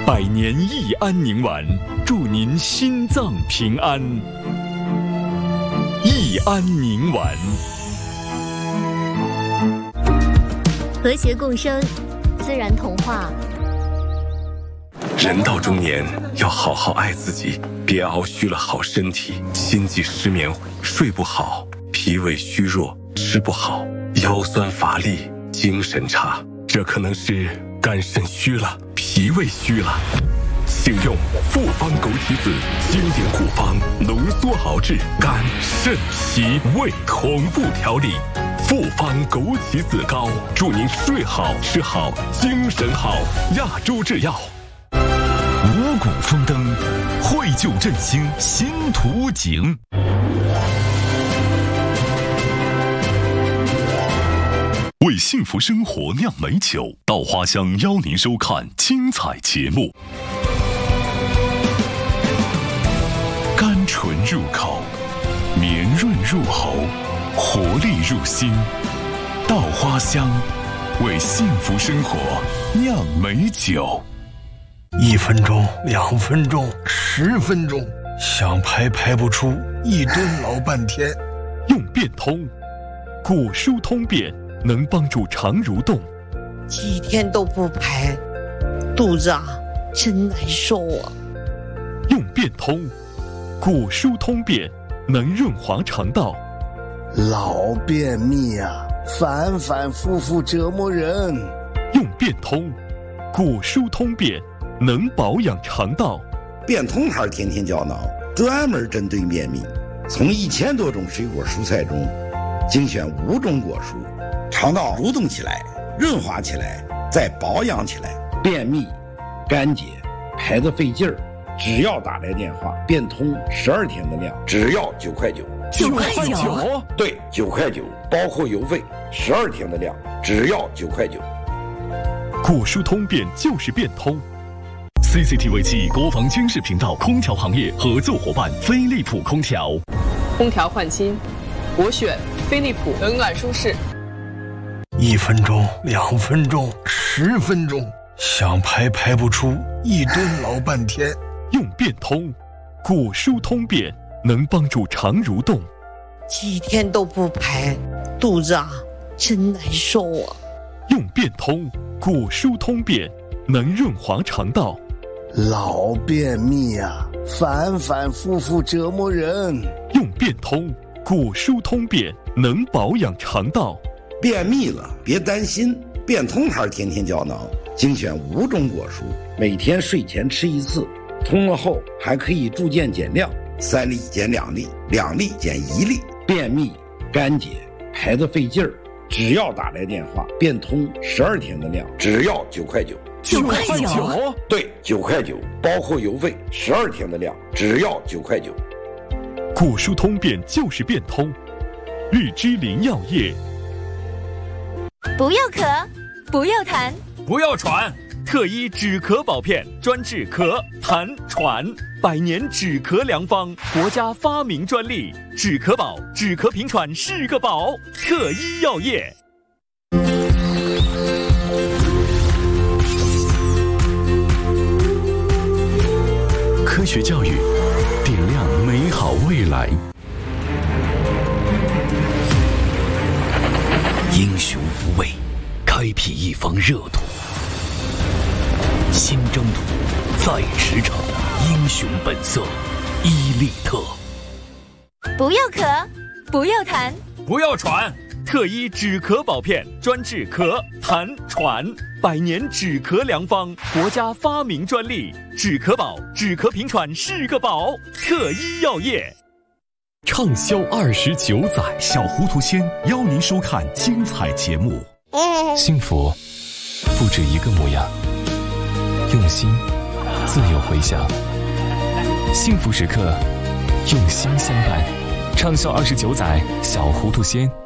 百年益安宁丸，祝您心脏平安。益安宁丸， 和谐共生，自然童话。 人到中年，要好好爱自己，别熬虚了好身体，心悸失眠，睡不好，脾胃虚弱，吃不好，腰酸乏力，精神差，这可能是肝肾虚了，脾胃虚了。请用复方枸杞子经典古方浓缩熬制肝肾脾胃同步调理，复方枸杞子膏，祝您睡好吃好精神好。亚洲制药。 五谷丰登，绘就振兴新图景。为幸福生活酿美酒，稻花香邀您收看精彩节目。甘醇入口，绵润入喉，活力入心。稻花香，为幸福生活酿美酒。 1分钟、2分钟、10分钟，想排不出，一蹲老半天。 用变通，果蔬通便，能帮助肠蠕动。 几天都不排，肚子真难受啊。 用变通，果蔬通便，能润滑肠道。 老便秘反反复复折磨人。 用变通，果蔬通便，能保养肠道。 变通牌天天胶囊专门针对便秘，从1000多种水果蔬菜中精选5种果蔬，肠道蠕动起来，润滑起来，再保养起来。便秘、干结、排得费劲儿，只要打来电话，变通12天的量，只要9块9。 9块9？ 对，9块9，包括邮费，12天的量，只要9块9。 果蔬通便就是变通。 CCTV 7国防军事频道空调行业合作伙伴飞利浦空调。 空调换新，我选飞利浦，冷暖舒适。 1分钟、2分钟、10分钟，想排不出，一蹲老半天。 用变通，果蔬通便，能帮助肠蠕动。 几天都不排，肚子真难受啊。 用变通，果蔬通便，能润滑肠道。 老便秘反反复复折磨人。 用变通，果蔬通便，能保养肠道。 便秘了别担心，变通牌天天胶囊精选5种果蔬，每天睡前吃1次，通了后还可以逐渐减量，3粒减2粒，2粒减1粒。便秘、干结、排得费劲儿，只要打来电话，变通12天的量，只要9块9。 9块9？ 对，9块9，包括邮费，12天的量，只要9块9。 果蔬通便就是变通。日之林药业。 不要咳，不要痰， 不要喘，特医止咳宝片，专治咳、痰、喘，100年止咳良方，国家发明专利，止咳宝，止咳平喘是个宝。特医药业。 科学教育，点亮美好未来。英雄无畏，开辟一方热土。新征途，在驰骋，英雄本色，伊利特。 不要咳，不要痰， 不要喘，特医止咳宝片，专治咳、痰、喘，100年止咳良方，国家发明专利，止咳宝，止咳平喘是个宝。特医药业。 畅销29载，小糊涂仙邀您收看精彩节目。幸福不止一个模样，用心自有回响。幸福时刻，用心相伴。畅销29载，小糊涂仙